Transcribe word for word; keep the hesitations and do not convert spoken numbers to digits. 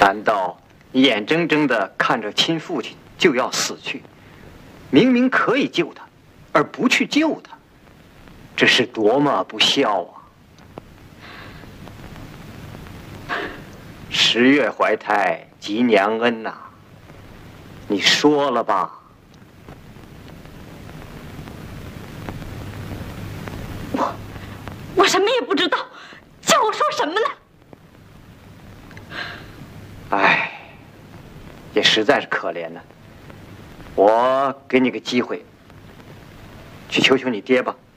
难道你眼睁睁地看着亲父亲就要死去，明明可以救他，而不去救他，这是多么不孝啊！十月怀胎及娘恩呐、啊，你说了吧？ 我我什么也不知道，叫我说什么呢？ 唉，也实在是可怜呢。我给你个机会，去求求你爹吧。